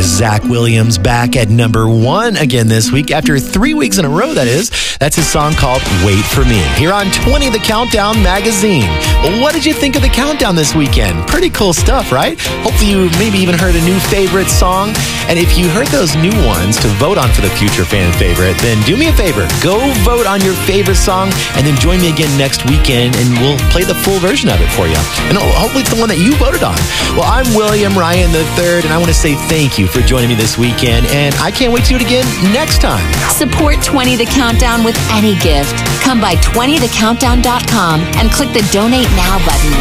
is Zach Williams back at number 1 again this week after 3 weeks in a row, that is. That's his song called Wait For Me, here on 20 The Countdown magazine. Well, what did you think of the countdown this weekend? Pretty cool stuff, right? Hopefully you maybe even heard a new favorite song. And if you heard those new ones to vote on for the future fan favorite, then do me a favor. Go vote on your favorite song and then join me again next weekend and we'll play the full version of it for you. And hopefully it's the one that you voted on. Well, I'm William Ryan III, and I want to say thank you for joining me this weekend, and I can't wait to do it again next time. Support 20 The Countdown with any gift. Come by 20thecountdown.com and click the Donate Now button.